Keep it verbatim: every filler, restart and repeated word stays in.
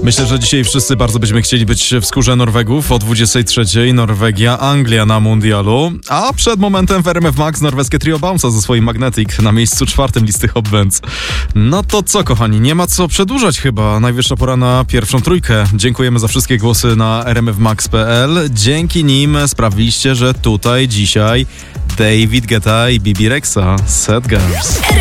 Myślę, że dzisiaj wszyscy bardzo byśmy chcieli być w skórze Norwegów. O dwudziestej trzeciej Norwegia, Anglia na mundialu, a przed momentem w R M F Max norweskie trio Bounce'a ze swoim Magnetic na miejscu czwartym listy Hot Bands. No to co, kochani, nie ma co przedłużać chyba. Najwyższa pora na pierwszą trójkę. Dziękujemy za wszystkie głosy na r m f max kropka p l. Dzięki nim sprawiliście, że tutaj dzisiaj David Guetta i Bibi Rexa. Sad Girls.